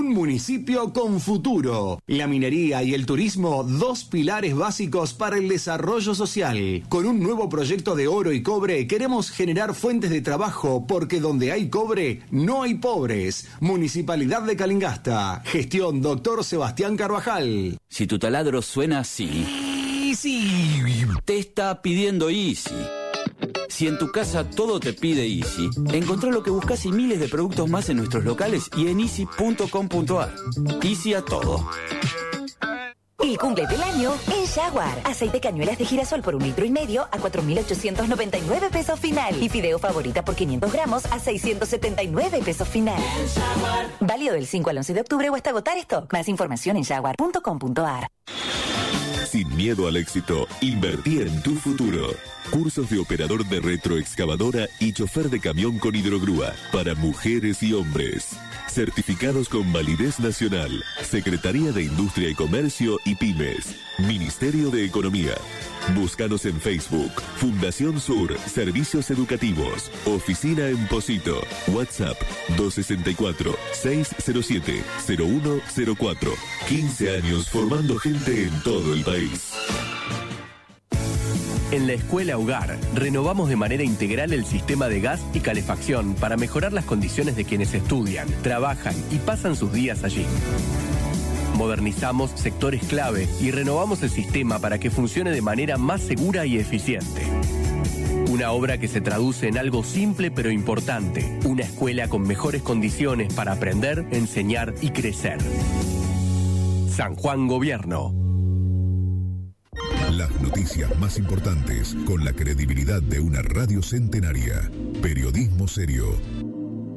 Un municipio con futuro. La minería y el turismo, dos pilares básicos para el desarrollo social. Con un nuevo proyecto de oro y cobre, queremos generar fuentes de trabajo, porque donde hay cobre, no hay pobres. Municipalidad de Calingasta. Gestión Dr. Sebastián Carvajal. Si tu taladro suena así... Easy. Te está pidiendo Easy. Si en tu casa todo te pide Easy, encontrá lo que buscas y miles de productos más en nuestros locales y en easy.com.ar. Easy a todo. El cumple del año en Jaguar. Aceite cañuelas de girasol por 1,5 litros a 4.899 pesos final. Y fideo favorita por 500 gramos a 679 pesos final. Válido del 5 al 11 de octubre o hasta agotar stock. Más información en jaguar.com.ar. Sin miedo al éxito, invertí en tu futuro. Cursos de operador de retroexcavadora y chofer de camión con hidrogrúa para mujeres y hombres. Certificados con validez nacional. Secretaría de Industria y Comercio y Pymes. Ministerio de Economía. Búscanos en Facebook. Fundación Sur. Servicios Educativos. Oficina en Pocito. WhatsApp 264-607-0104. 15 años formando gente en todo el país. En la Escuela Hogar, renovamos de manera integral el sistema de gas y calefacción para mejorar las condiciones de quienes estudian, trabajan y pasan sus días allí. Modernizamos sectores clave y renovamos el sistema para que funcione de manera más segura y eficiente. Una obra que se traduce en algo simple pero importante. Una escuela con mejores condiciones para aprender, enseñar y crecer. San Juan Gobierno. Las noticias más importantes con la credibilidad de una radio centenaria. Periodismo serio.